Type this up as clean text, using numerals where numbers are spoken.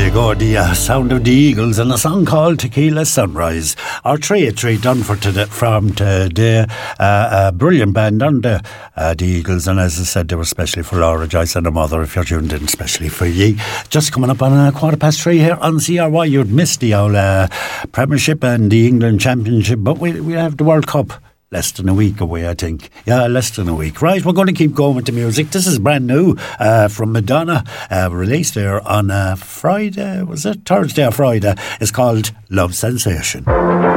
you go, the sound of the Eagles and a song called Tequila Sunrise. Our 3 done for today, from today. A brilliant band, aren't they? The Eagles, and as I said, they were especially for Laura, Joyce and her mother, if you're tuned in, especially for ye. Just coming up on 3:15 here on CRY. You'd missed the old Premiership and the England Championship, but we have the World Cup. Less than a week away, I think. Yeah, less than a week. Right, we're going to keep going with the music. This is brand new from Madonna, released there on Friday, was it? Thursday or Friday. It's called Love Sensation.